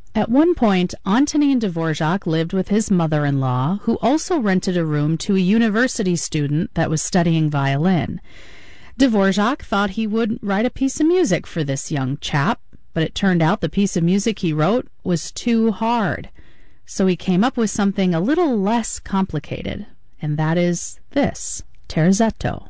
At one point, Antonin Dvorak lived with his mother-in-law, who also rented a room to a university student that was studying violin. Dvorak thought he would write a piece of music for this young chap, but it turned out the piece of music he wrote was too hard. So he came up with something a little less complicated, and that is this, terzetto.